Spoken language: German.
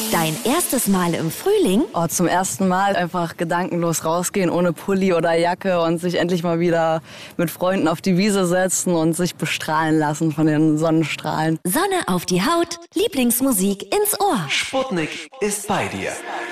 Dein erstes Mal im Frühling? Oh, zum ersten Mal einfach gedankenlos rausgehen, ohne Pulli oder Jacke und sich endlich mal wieder mit Freunden auf die Wiese setzen und sich bestrahlen lassen von den Sonnenstrahlen. Sonne auf die Haut, Lieblingsmusik ins Ohr. Sputnik ist bei dir.